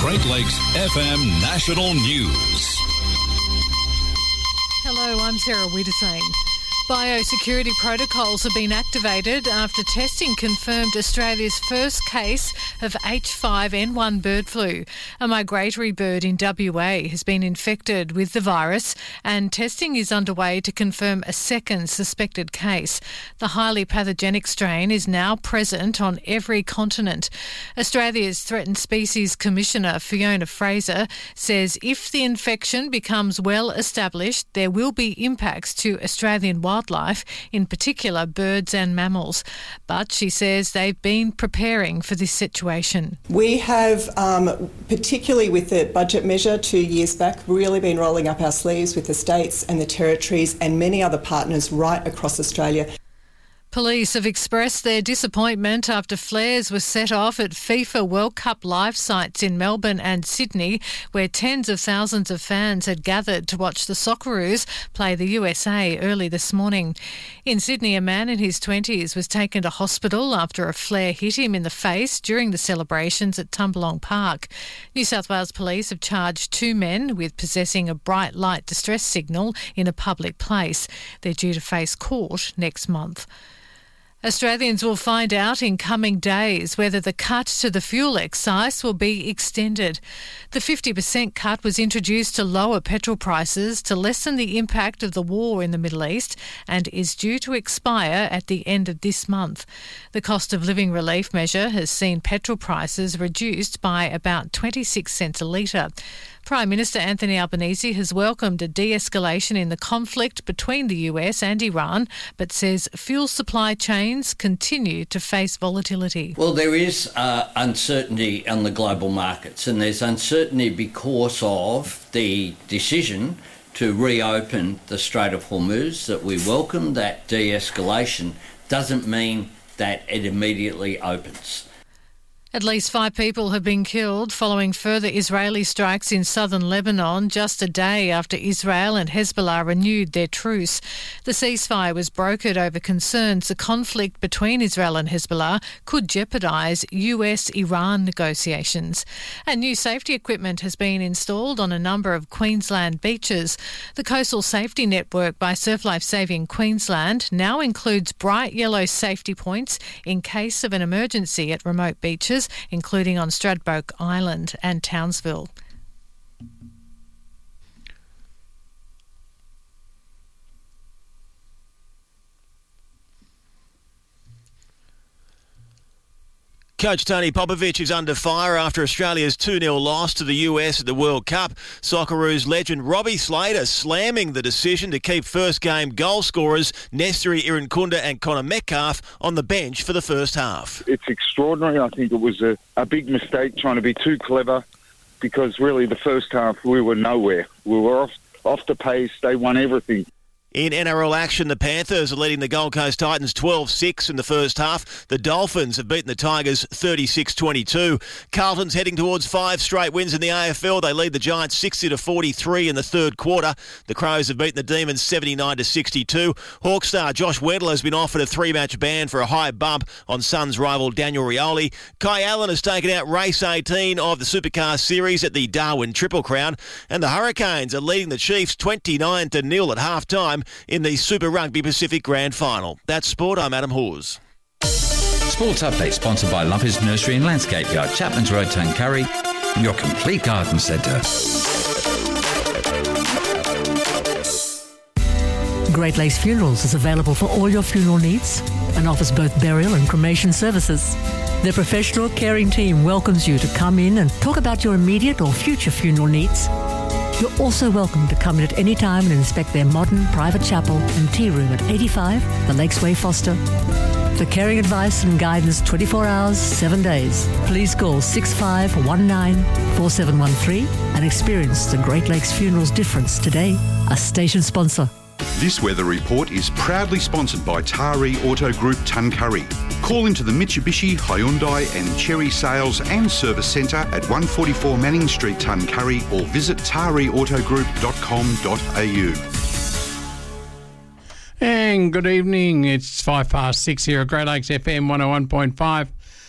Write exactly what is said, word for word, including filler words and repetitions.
Great Lakes F M National News. Hello, I'm Sarah Wiedersane. Biosecurity protocols have been activated after testing confirmed Australia's first case of H five N one bird flu. A migratory bird in W A has been infected with the virus, and testing is underway to confirm a second suspected case. The highly pathogenic strain is now present on every continent. Australia's Threatened Species Commissioner Fiona Fraser says if the infection becomes well established, there will be impacts to Australian wildlife. Wildlife, in particular birds and mammals. But she says they've been preparing for this situation. We have, um, particularly with the budget measure two years back, really been rolling up our sleeves with the states and the territories and many other partners right across Australia. Police have expressed their disappointment after flares were set off at FIFA World Cup live sites in Melbourne and Sydney, where tens of thousands of fans had gathered to watch the Socceroos play the U S A early this morning. In Sydney, a man in his twenties was taken to hospital after a flare hit him in the face during the celebrations at Tumbalong Park. New South Wales Police have charged two men with possessing a bright light distress signal in a public place. They're due to face court next month. Australians will find out in coming days whether the cut to the fuel excise will be extended. The fifty percent cut was introduced to lower petrol prices to lessen the impact of the war in the Middle East and is due to expire at the end of this month. The cost of living relief measure has seen petrol prices reduced by about twenty-six cents a litre. Prime Minister Anthony Albanese has welcomed a de-escalation in the conflict between the U S and Iran, but says fuel supply chains continue to face volatility. Well, there is uh, uncertainty on the global markets, and there's uncertainty because of the decision to reopen the Strait of Hormuz that we welcome. That de-escalation doesn't mean that it immediately opens. At least five people have been killed following further Israeli strikes in southern Lebanon just a day after Israel and Hezbollah renewed their truce. The ceasefire was brokered over concerns the conflict between Israel and Hezbollah could jeopardise U S Iran negotiations. And new safety equipment has been installed on a number of Queensland beaches. The Coastal Safety Network by Surf Life Saving Queensland now includes bright yellow safety points in case of an emergency at remote beaches, including on Stradbroke Island and Townsville. Coach Tony Popovic is under fire after Australia's two nil loss to the U S at the World Cup. Socceroos legend Robbie Slater slamming the decision to keep first-game goal scorers Nesteri Irankunda and Connor Metcalf on the bench for the first half. It's extraordinary. I think it was a, a big mistake trying to be too clever, because really the first half we were nowhere. We were off, off the pace. They won everything. In N R L action, the Panthers are leading the Gold Coast Titans twelve six in the first half. The Dolphins have beaten the Tigers thirty-six twenty-two. Carlton's heading towards five straight wins in the A F L. They lead the Giants sixty to forty-three in the third quarter. The Crows have beaten the Demons seventy-nine to sixty-two. Hawk star Josh Weddle has been offered a three-match ban for a high bump on Suns rival Daniel Rioli. Kai Allen has taken out race eighteen of the Supercar Series at the Darwin Triple Crown. And the Hurricanes are leading the Chiefs twenty-nine to nil at half-time in the Super Rugby Pacific Grand Final. That's sport. I'm Adam Hawes. Sports Update sponsored by Lovers Nursery and Landscape Yard, Chapman's Road, Tuncurry, your complete garden centre. Great Lakes Funerals is available for all your funeral needs and offers both burial and cremation services. Their professional caring team welcomes you to come in and talk about your immediate or future funeral needs. You're also welcome to come in at any time and inspect their modern private chapel and tea room at eighty-five The Lakes Way, Foster. For caring advice and guidance twenty-four hours, seven days, please call six five one nine four seven one three and experience the Great Lakes Funerals difference today. A station sponsor. This weather report is proudly sponsored by Taree Auto Group Tuncurry. Call into the Mitsubishi, Hyundai and Chery Sales and Service Centre at one forty-four Manning Street, Tuncurry, or visit taree auto group dot com dot a u. And good evening. It's five past six here at Great Lakes F M one oh one point five.